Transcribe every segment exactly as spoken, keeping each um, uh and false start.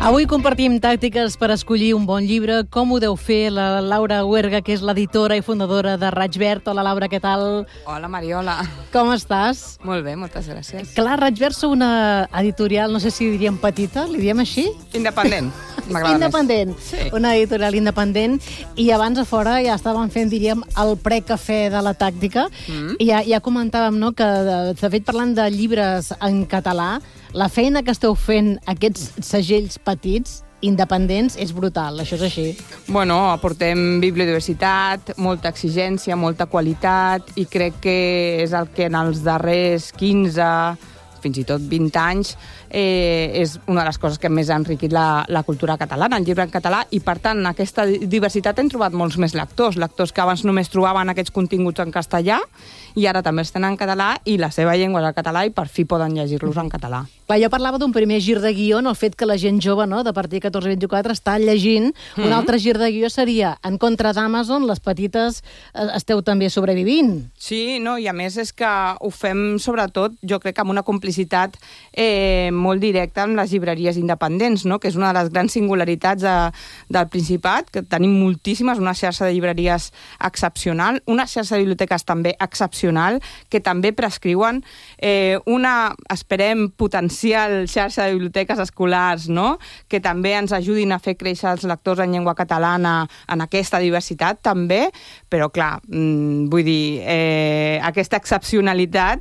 Avui compartim tàctiques per escollir un bon llibre. Com ho deu fer la Laura Huerga, que és l'editora i fundadora de Raig Verd. Hola, Laura, què tal? Hola, Mariola. Com estàs? Molt bé, moltes gràcies. Clar, Raig Verd és una editorial, no sé si diríem petita, li diem així? Independent, m'agrada Independent, més. Sí. Una editorial independent. I abans a fora ja estàvem fent, diríem, el precafè de la tàctica. Mm. I ja, ja comentàvem, no?, que de fet parlant de llibres en català, la feina que esteu fent aquests segells petits, independents, és brutal, això és així. Bueno, aportem bibliodiversitat, molta exigència, molta qualitat, i crec que és el que en els darrers quinze, fins i tot vint anys, eh, és una de les coses que més ha enriquit la, la cultura catalana, el llibre en català, i per tant, en aquesta diversitat hem trobat molts més lectors, lectors que abans només trobaven aquests continguts en castellà, i ara també els tenen en català, i la seva llengua és el català, i per fi poden llegir-los en català. Clar, jo parlava d'un primer gir de guió, el fet que la gent jove, no?, de partir de catorze a vint-i-quatre, està llegint. Mm-hmm. Un altre gir de guió seria, en contra d'Amazon, les petites eh, esteu també sobrevivint. Sí, no, i a més és que ho fem sobretot, jo crec que amb una complicitat eh, molt directa amb les llibreries independents, no?, que és una de les grans singularitats de, del Principat, que tenim moltíssimes, una xarxa de llibreries excepcional, una xarxa de biblioteques també excepcional, que també prescriuen eh, una, esperem, potencial xarxa de biblioteques escolars, no?, que també ens ajudin a fer créixer els lectors en llengua catalana en aquesta diversitat, també, però clar, mmm, vull dir, eh, aquesta excepcionalitat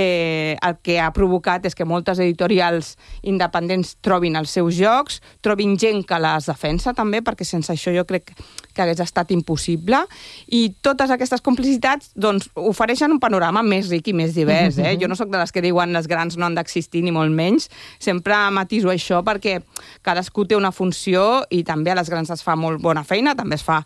eh, el que ha provocat és que moltes editorials independents trobin els seus jocs, trobin gent que les defensa també, perquè sense això jo crec que hagués estat impossible, i totes aquestes complicitats doncs, ofereixen un panorama més ric i més divers. Eh? Jo no sóc de les que diuen les grans no han d'existir ni molt menys, sempre matiso això perquè cadascú té una funció i també a les grans es fa molt bona feina, també es fa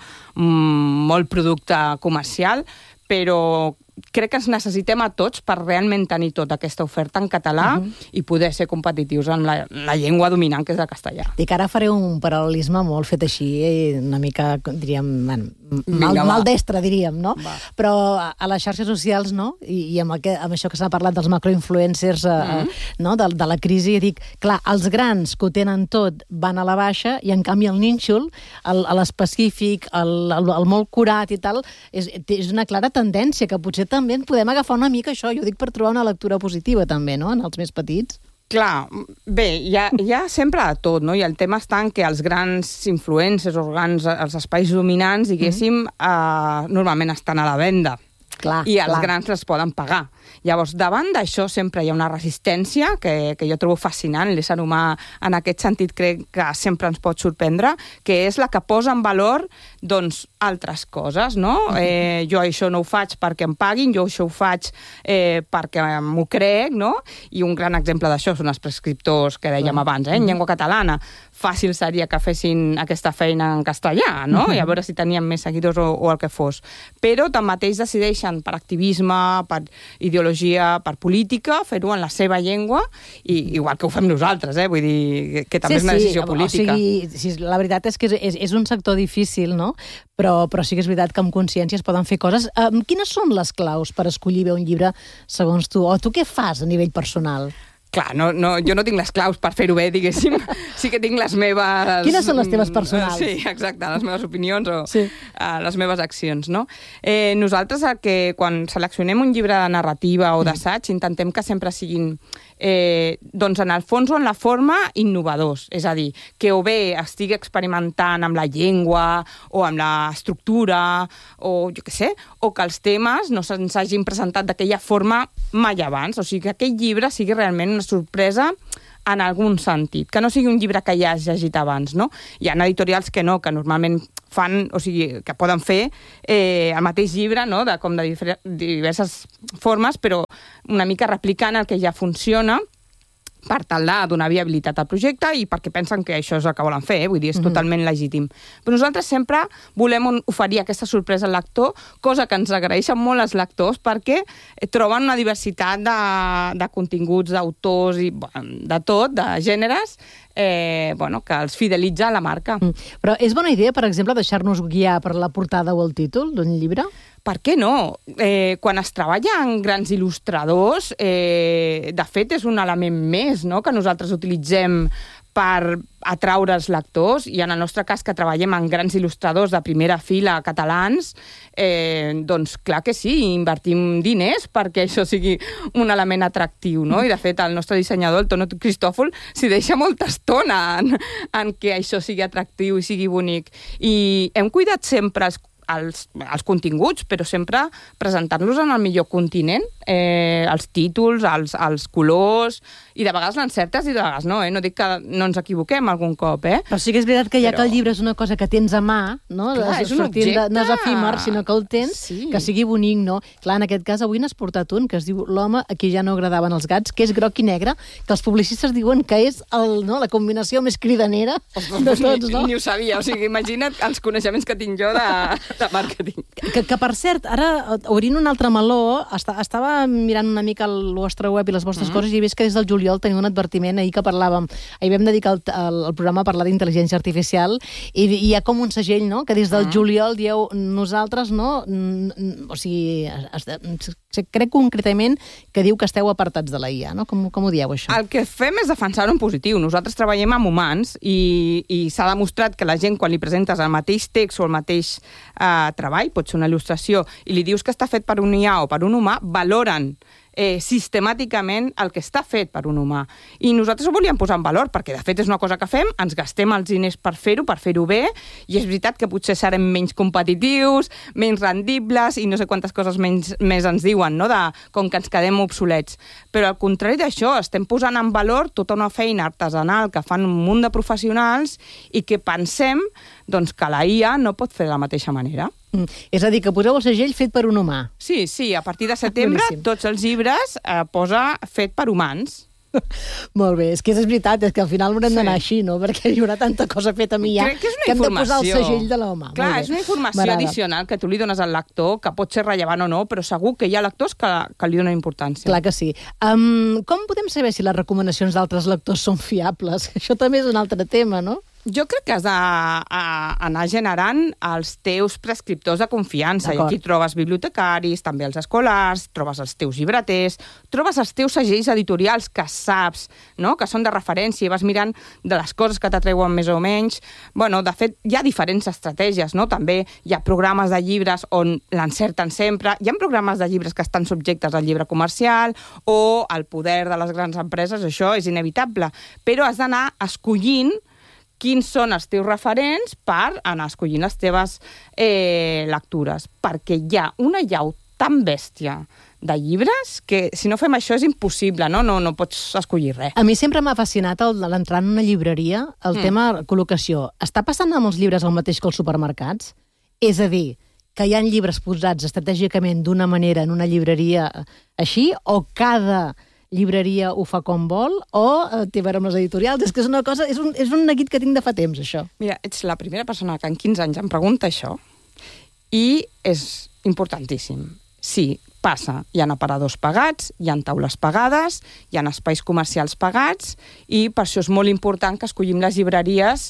mm, molt producte comercial, però crec que ens necessitem a tots per realment tenir tota aquesta oferta en català uh -huh. i poder ser competitius amb la, la llengua dominant, que és el castellà. Dic, ara faré un paral·lelisme molt fet així, eh, una mica, diríem, bueno, mal, maldestre, diríem, no? Va. Però a, a les xarxes socials, no?, i, i amb, aquest, amb això que s'ha parlat dels macroinfluencers, eh, uh -huh. no?, de, de la crisi, dic, clar, els grans que ho tenen tot van a la baixa, i en canvi el nínxol, l'específic, el, el, el molt curat i tal, és, és una clara tendència que potser també en podem agafar una mica això, jo dic per trobar una lectura positiva també, no?, en els més petits. Clar, bé, hi ha, hi ha sempre de tot, no?, i el tema està en que els grans influencers, els, grans, els espais dominants, diguéssim, mm. eh, normalment estan a la venda. Clar, i els clar. grans les poden pagar. Llavors, davant d'això sempre hi ha una resistència que, que jo trobo fascinant. L'ésser humà, en aquest sentit, crec que sempre ens pot sorprendre, que és la que posa en valor, doncs, altres coses, no? Eh, jo això no ho faig perquè em paguin, jo això ho faig eh, perquè m'ho crec, no? I un gran exemple d'això són els prescriptors que dèiem clar. abans, eh? En llengua catalana. Fàcil seria que fessin aquesta feina en castellà, no? Uh-huh. I a veure si tenien més seguidors o, o el que fos. Però tanmateix decideixen per activisme, per ideologia, per política, fer-ho en la seva llengua, i igual que ho fem nosaltres, eh? Vull dir, que també sí, és una decisió sí. política. O sigui, sí, la veritat és que és, és, és un sector difícil, no? Però, però sí que és veritat que amb consciència es poden fer coses. Um, quines són les claus per escollir bé un llibre, segons tu? O tu què fas a nivell personal? Clar, no, no, jo no tinc les claus per fer-ho bé, diguéssim. Sí que tinc les meves... Quines són les teves personals? Sí, exacte, les meves opinions o sí. uh, les meves accions, no? Eh, nosaltres, el que, quan seleccionem un llibre de narrativa o d'assaig, mm. intentem que sempre siguin, eh, doncs, en el fons o en la forma, innovadors. És a dir, que o bé estigui experimentant amb la llengua o amb l'estructura, o jo què sé, o que els temes no se'ns hagin presentat d'aquella forma mai abans. O sigui, que aquell llibre sigui realment una sorpresa en algun sentit, que no sigui un llibre que ja has llegit abans, no? Hi ha editorials que no, que normalment fan, o sigui, que poden fer eh, el mateix llibre, no?, de, com de diverses formes, però una mica replicant el que ja funciona, per tal de donar viabilitat al projecte i perquè pensen que això és el que volen fer, eh? Vull dir, és mm-hmm. totalment legítim. Però nosaltres sempre volem oferir aquesta sorpresa al lector, cosa que ens agraeixen molt els lectors perquè troben una diversitat de, de continguts, d'autors i de tot, de gèneres, eh, bueno, que els fidelitza a la marca. Mm. Però és bona idea, per exemple, deixar-nos guiar per la portada o el títol d'un llibre? Per què no? Eh, quan es treballa amb grans il·lustradors, eh, de fet és un element més, no?, que nosaltres utilitzem per atraure els lectors, i en el nostre cas que treballem amb grans il·lustradors de primera fila catalans, eh, doncs clar que sí, invertim diners perquè això sigui un element atractiu, no? I de fet el nostre dissenyador, el Tono Cristòfol, s'hi deixa molta estona en, en que això sigui atractiu i sigui bonic. I hem cuidat sempre els Els, els continguts, però sempre presentant-los en el millor continent, eh, els títols, els, els colors, i de vegades l'encertes i de vegades no, eh? No dic que no ens equivoquem algun cop, eh? Però sí que és veritat que ja però... que el llibre és una cosa que tens a mà, no? Clar, és un objecte. De, no és efímer, sinó que el tens, sí. Que sigui bonic, no? Clar, en aquest cas avui n'has portat un que es diu L'home a qui ja no agradaven els gats, que és groc i negre, que els publicistes diuen que és el, no, la combinació més cridanera de tots, no? Ni, ni ho sabia, o sigui, imagina't els coneixements que tinc jo de, de màrqueting. Que, que, per cert, ara, obrint un altre meló, està, estava mirant una mica el vostre web i les vostres mm. coses i he vist que des del juliol teniu un advertiment, ahir que parlàvem, ahir vam dedicar el, el, el programa a parlar d'intel·ligència artificial i, i hi ha com un segell, no?, que des del mm. juliol dieu nosaltres, no?, o sigui, es, es, crec concretament que diu que esteu apartats de la I A, no? Com, com ho dieu, això? El que fem és defensar-ho en positiu. Nosaltres treballem amb humans i, i s'ha demostrat que la gent, quan li presentes el mateix text o el mateix eh, treball, pot ser una il·lustració, i li dius que està fet per un I A o per un humà, valoren eh, sistemàticament el que està fet per un humà. I nosaltres ho volíem posar en valor, perquè de fet és una cosa que fem, ens gastem els diners per fer-ho, per fer-ho bé, i és veritat que potser serem menys competitius, menys rendibles, i no sé quantes coses menys, més ens diuen, no?, de com que ens quedem obsolets. Però al contrari d'això, estem posant en valor tota una feina artesanal que fan un munt de professionals i que pensem doncs, que la I A no pot fer de la mateixa manera. Mm. És a dir, que poseu el segell fet per un humà. Sí, sí, a partir de setembre Boníssim. Tots els llibres eh, posa fet per humans. Molt bé, és que és veritat, és que al final haurem d'anar sí. així, no? Perquè hi haurà tanta cosa feta a mi ja que, que hem de posar el segell de l'home. Clar, és una informació addicional que tu li dones al lector, que pot ser rellevant o no, però segur que hi ha lectors que, que li donen importància. Clar que sí. Um, com podem saber si les recomanacions d'altres lectors són fiables? Això també és un altre tema, no? Jo crec que has d'anar generant els teus prescriptors de confiança. I aquí trobes bibliotecaris, també els escolars, trobes els teus llibreters, trobes els teus segells editorials que saps, no?, que són de referència i vas mirant de les coses que t'atreuen més o menys. Bueno, de fet, hi ha diferents estratègies, no? També hi ha programes de llibres on l'encerten sempre. Hi ha programes de llibres que estan subjectes al llibre comercial o al poder de les grans empreses, això és inevitable. Però has d'anar escollint quins són els teus referents per anar escollint les teves eh, lectures, perquè hi ha una llau tan bèstia de llibres que si no fem això és impossible, no? No, no pots escollir res. A mi sempre m'ha fascinat l'entrar en una llibreria, el mm. tema col·locació. Està passant amb els llibres el mateix que els supermercats? És a dir, que hi ha llibres posats estratègicament d'una manera en una llibreria així, o cada llibreria ho fa com vol, o eh, té a veure amb les editorials? És que és una cosa, és un, és un neguit que tinc de fa temps, això. Mira, ets la primera persona que en quinze anys em pregunta això, i és importantíssim. Sí, passa. Hi ha aparadors pagats, hi ha taules pagades, hi ha espais comercials pagats, i per això és molt important que escollim les llibreries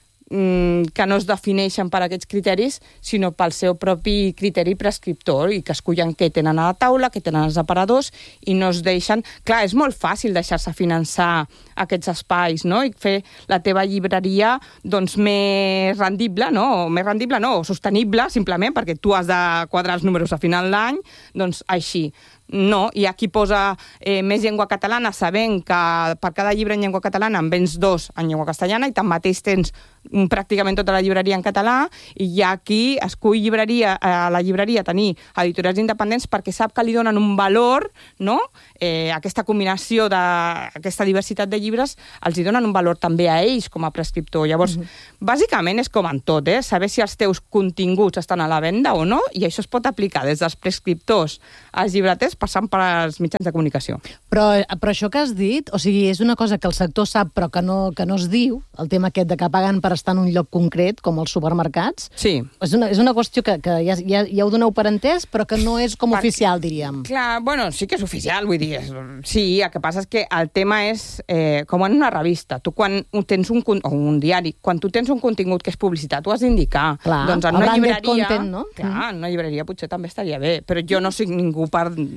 que no es defineixen per aquests criteris, sinó pel seu propi criteri prescriptor, i que escullen què tenen a la taula, què tenen els aparadors, i no es deixen... Clar, és molt fàcil deixar-se finançar aquests espais, no?, i fer la teva llibreria doncs, més rendible, no?, o més rendible, no, o sostenible, simplement, perquè tu has de quadrar els números a final d'any, doncs així. No, i aquí posa eh, més llengua catalana, sabent que per cada llibre en llengua catalana en vens dos en llengua castellana, i tanmateix tens pràcticament tota la llibreria en català, i hi ha qui escull llibreria, a la llibreria tenir editorials independents perquè sap que li donen un valor, no? Eh, aquesta combinació d'aquesta diversitat de llibres els hi donen un valor també a ells com a prescriptor. Llavors, mm-hmm. bàsicament és com en tot, eh? Saber si els teus continguts estan a la venda o no, i això es pot aplicar des dels prescriptors als llibreters passant per als mitjans de comunicació. Però, però això que has dit, o sigui, és una cosa que el sector sap però que no, que no es diu, el tema aquest de que paguen per estar en un lloc concret, com els supermercats. Sí. És una, és una qüestió que, que ja, ja, ja ho doneu per entès, però que no és com per, oficial, diríem. Clar, bueno, sí que és oficial, vull dir, és, sí, el que passa és que el tema és eh, com en una revista. Tu quan tens un, o un diari, quan tu tens un contingut que és publicitat, ho has d'indicar. Clar, doncs en una llibreria, content, no? Clar, en una llibreria potser també estaria bé, però jo no soc ningú per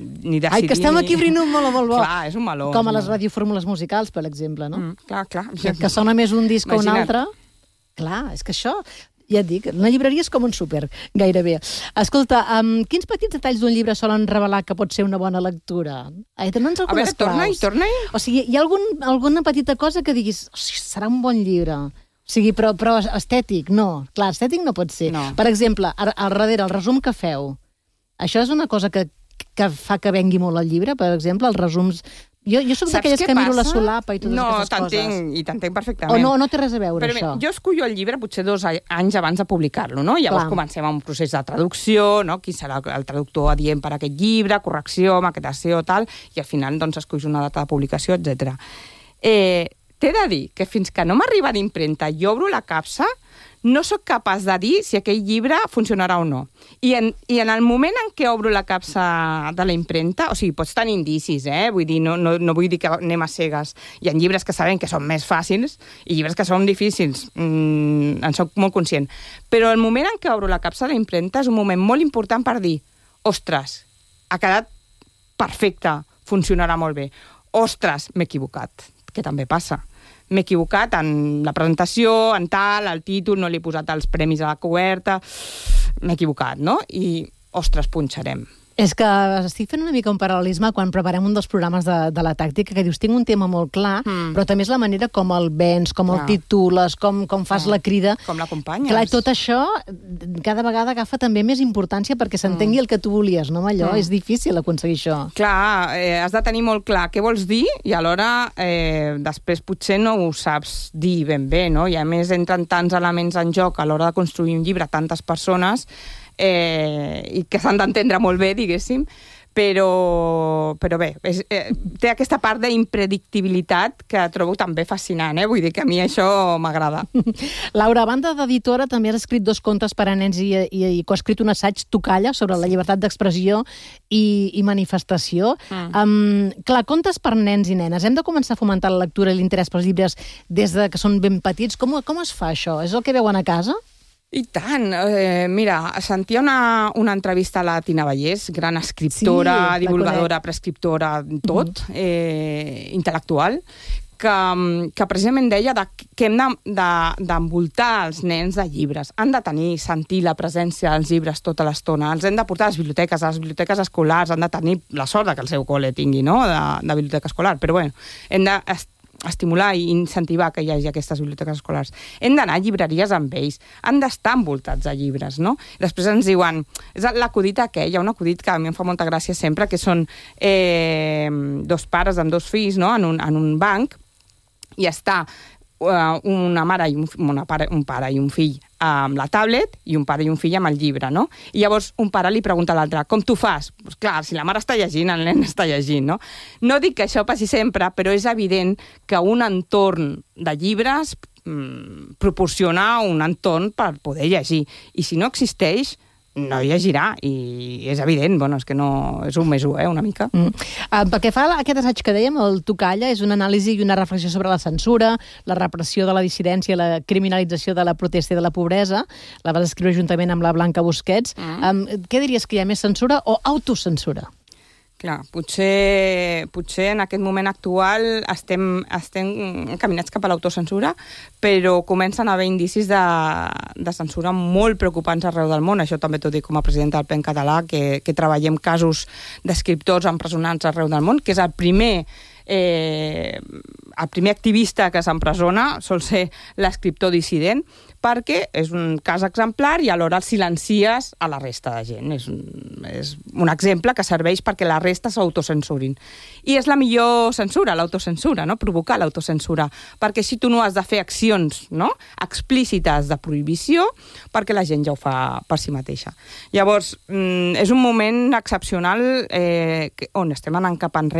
ni decidir... Ai, que estem aquí obrint un meló molt bo. Clar, és un meló. Com a les radiofórmules musicals, per exemple, no? Mm, clar, clar. Que, que sona més un disc que un Imagina't. altre. Clar, és que això... Ja et dic, una llibreria és com un súper, gairebé. Escolta, um, quins petits detalls d'un llibre solen revelar que pot ser una bona lectura? Ai, dona'ns A algunes veure, torna-hi, claus. torna-hi. O sigui, hi ha algun, alguna petita cosa que diguis, o sigui, serà un bon llibre. O sigui, però, però estètic, no. Clar, estètic no pot ser. No. Per exemple, al, al darrere, el resum que feu. Això és una cosa que, que fa que vengui molt el llibre, per exemple, els resums... Jo, jo soc d'aquelles que miro la solapa i totes no, aquestes coses. No, t'entenc, i t'entenc perfectament. O no, no té res a veure, Però, això. Però jo escullo el llibre potser dos anys abans de publicar-lo, no? Llavors Clar. comencem amb un procés de traducció, no? Qui serà el traductor adient per a aquest llibre, correcció, maquetació, tal, i al final doncs esculls una data de publicació, etcètera. Eh, T'he de dir que fins que no m'arriba d'impremta i obro la capsa, no sóc capaç de dir si aquell llibre funcionarà o no. I en, i en el moment en què obro la capsa de la impremta, o sigui, pots tenir indicis, eh? Vull dir, no, no, no vull dir que anem a cegues. Hi ha llibres que sabem que són més fàcils i llibres que són difícils. Mm, en soc molt conscient. Però el moment en què obro la capsa de la impremta és un moment molt important per dir, ostres, ha quedat perfecte, funcionarà molt bé. Ostres, m'he equivocat, que també passa. M'he equivocat en la presentació, en tal, el títol, no li he posat els premis a la coberta, m'he equivocat, no? I, ostres, punxarem. És que estic fent una mica un paral·lelisme quan preparem un dels programes de, de la tàctica, que dius, tinc un tema molt clar, mm. però també és la manera com el vens, com clar. El titules, com, com fas clar. La crida. Com l'acompanyes. Clar, tot això cada vegada agafa també més importància perquè s'entengui mm. el que tu volies, no? Allò mm. és difícil aconseguir això. Clar, eh, has de tenir molt clar què vols dir i alhora eh, després potser no ho saps dir ben bé, no? I a més entren tants elements en joc a l'hora de construir un llibre, tantes persones, Eh, i que s'han d'entendre molt bé, diguéssim, però, però bé, és, eh, té aquesta part d'impredictibilitat que trobo també fascinant, eh? Vull dir que a mi això m'agrada. Laura, a banda d'editora, també has escrit dos contes per a nens i, i, i coescrit un assaig, Tocalla, sobre la llibertat d'expressió i, i manifestació. Mm. Um, clar, contes per nens i nenes. Hem de començar a fomentar la lectura i l'interès pels llibres des de que són ben petits. Com, com es fa això? És el que veuen a casa? I tant. Eh, mira, sentia una, una entrevista a la Tina Vallès, gran escriptora, sí, divulgadora, prescriptora, tot, mm-hmm. eh, intel·lectual, que, que precisament deia de, que hem d'envoltar de, els nens de llibres. Han de tenir, sentir la presència dels llibres tota l'estona. Els hem de portar a les biblioteques, a les biblioteques escolars, han de tenir la sort que el seu col·le tingui, no?, de, de biblioteca escolar. Però bueno, hem de estimular i incentivar que hi hagi aquestes biblioteques escolars. Hem d'anar a llibreries amb ells, han d'estar envoltats de llibres, no? I després ens diuen, és l'acudit aquell, hi ha un acudit que a mi em fa molta gràcia sempre, que són eh, dos pares amb dos fills, no?, en un, en un banc, i està uh, una mare i un, una pare, un pare i un fill amb la tablet i un pare i un fill amb el llibre, no? I llavors un pare li pregunta a l'altre, com tu fas? Pues clar, si la mare està llegint, el nen està llegint, no? No dic que això passi sempre, però és evident que un entorn de llibres mmm, proporciona un entorn per poder llegir. I si no existeix, no llegirà, i és evident, bueno, és que no... és un més un, eh, una mica. Mm. Uh, pel que fa a aquest assaig que dèiem, el Tocalla, és una anàlisi i una reflexió sobre la censura, la repressió de la dissidència, la criminalització de la protesta i de la pobresa. La vas escriure juntament amb la Blanca Busquets. Mm. Um, què diries, que hi ha més censura o autocensura? Clar, potser, potser en aquest moment actual estem, estem caminats cap a l'autocensura, però comencen a haver indicis de, de censura molt preocupants arreu del món. Això també t'ho dic com a presidenta del P E N català, que, que treballem casos d'escriptors empresonats arreu del món, que és el primer... Eh, el primer activista que s'empresona sol ser l'escriptor dissident, perquè és un cas exemplar i alhora el silencies a la resta de gent. És un, és un exemple que serveix perquè la resta s'autocensurin. I és la millor censura, l'autocensura, no? Provocar l'autocensura, perquè així tu no has de fer accions, no?, explícites de prohibició, perquè la gent ja ho fa per si mateixa. Llavors, és un moment excepcional eh, on estem anant cap enrere,